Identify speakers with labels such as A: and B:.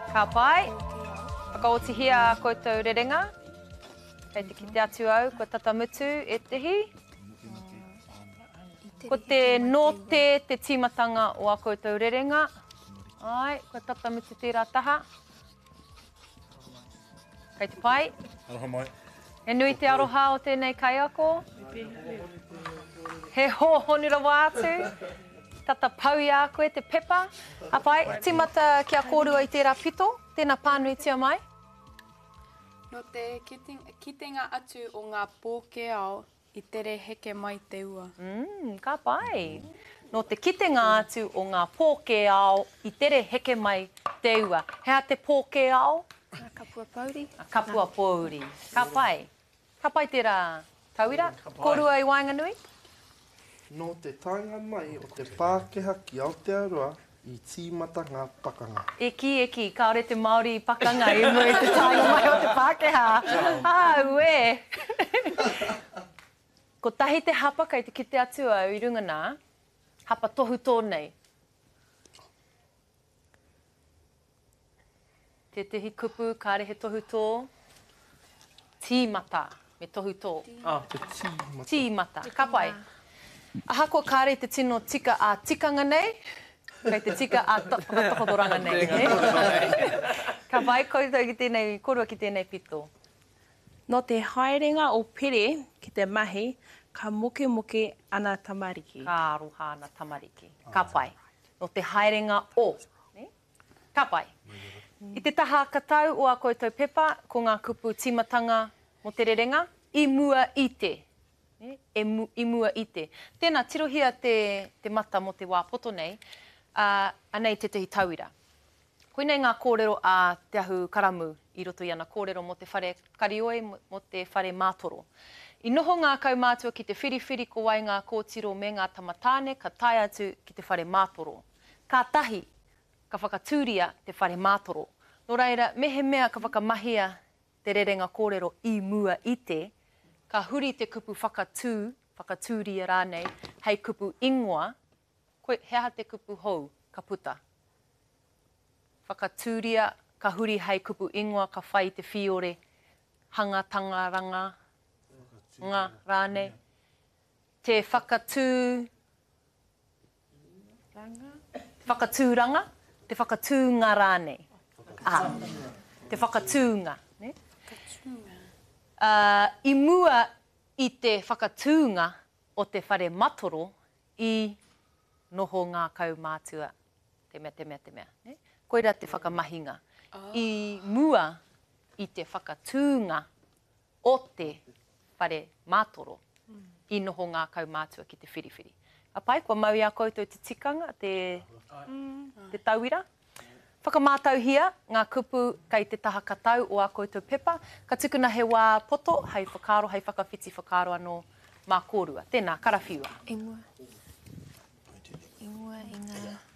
A: Ka pai. Whakaotihia a koutou rerenga. Kei te kite atu au, ko tata mutu e tehi. Ko te note, te tīmatanga o a koutou rerenga. Ai, ko tata mutu tērā taha. Kei te pai.
B: Aroha mai.
A: He nui te aroha o tēnei kaiako. He hōhonura wātu. Tata pau i a koe te pepa. Apai, tīmata kia kōrua i tērā pito. Tēnā pānui tia mai.
C: No te kitenga atu o ngā pōkeao i tere heke mai te ua.
A: Ka pai. No te kitenga atu o ngā pōkeao i tere heke mai te ua. Hea te pōkeao?
C: Kapua pauri.
A: Kapua pauri. Ka pai. Ka pai tērā tauira. Kōrua i Wainganui.
D: No te taenga mai o te Pākehā ki Aotearoa i tīmata ngā pakanga.
A: Eki, kaore te Māori pakanga i mua i te taenga mai o te Pākehā. Ue! Ko tahi te hapa kai te kite atu au i runga nā, hapa tohu tōnei. Te tehi kupu, kāre he tohu tō. Tīmata, me tohu tō.
D: Te tīmata.
A: Tīmata, ka pai. Aha ko kāre te tino tika a tikanga nei, kei te tika a whakatokodoranga nei. Ka pai koutou ki tēnei, korua ki tēnei pito.
E: No te haerenga o pere ki te mahi, ka moke ana tamariki.
A: Ka aroha ana tamariki. Ka pai. No te haerenga o. Ne? Ka pai. I te taha katau o a koutou pepa, ko ngā kupu tīmatanga mo te rerenga, i mua i te. I mua i te. Tēnā, tirohia te mata mo te wā poto nei, anei te tehi tauira. Koinei ngā kōrero a te ahu karamu i roto i ana kōrero mo te whare karioe, mo te whare mātoro. I noho ngā kaumātua ki te whiriwhiri ko wai ngā kōtiro me ngā tamatāne, ka tai atu ki te whare mātoro. Ka tahi, ka whakatūria te whare mātoro. Nō reira, mehe mea ka whakamahia te rerenga kōrero i mua i te, ka huri te kupu whakatūria rānei, hei kupu ingoa, koe hea te kupu hou, ka puta. Whakatūria, ka huri hei kupu ingoa, ka whai te whiore, hanga tangaranga, ngā rānei. Te whakatūranga, te whakatūnga rānei. Te whakatūnga. Ne? I mua i te whakatūnga o te whare matoro i noho ngā kaumātua te mea. Ne? Koira te whakamahinga. I mua i te whakatūnga o te whare mātoro i noho ngā kaumātua ki te whiriwhiri. Apai, kua mau i a koutou te tikanga, te tauira. Whakamātauhia ngā kupu kei te taha katau o a koutou pepa. Ka tukuna he wā poto, hei whakaro, hei whakawhiti whakaro anō mā kōrua. Tēnā, karawhiua.
C: I mua i ngā